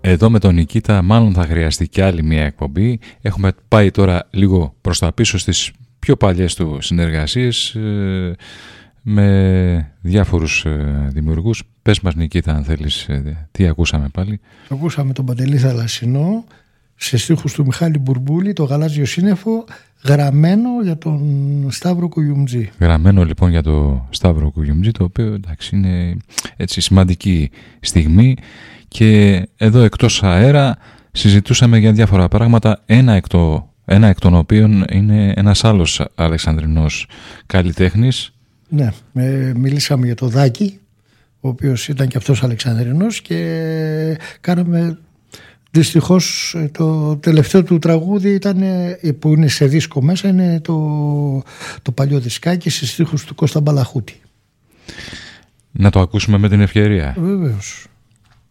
Εδώ με τον Νικήτα μάλλον θα χρειαστεί και άλλη μια εκπομπή. Έχουμε πάει τώρα λίγο προς τα πίσω στις πιο παλιές του συνεργασίες με διάφορους δημιουργούς. Πες μας, Νικήτα, αν θέλεις, τι ακούσαμε πάλι. Ακούσαμε τον Παντελή Θαλασσινό σε στίχους του Μιχάλη Μπουρμπούλη, το Γαλάζιο Σύννεφο, γραμμένο για τον Σταύρο Κουγιουμτζή. Γραμμένο λοιπόν για τον Σταύρο Κουγιουμτζή, το οποίο εντάξει, είναι έτσι σημαντική στιγμή. Και εδώ εκτός αέρα συζητούσαμε για διάφορα πράγματα, ένα εκ των οποίων είναι ένας άλλος Αλεξανδρινός καλλιτέχνης. Ναι, μιλήσαμε για το Δάκη, ο οποίος ήταν και αυτός Αλεξανδρινός, και κάναμε δυστυχώς το τελευταίο του τραγούδι ήταν, που είναι σε δίσκο μέσα, είναι το παλιό δισκάκι σε στίχους του Κώστα Μπαλαχούτη. Να το ακούσουμε με την ευκαιρία. Βεβαίως.